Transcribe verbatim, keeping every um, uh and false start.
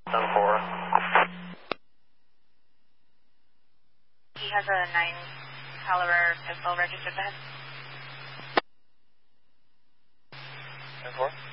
ten four. He has a nine caliber pistol registered to him. ten four.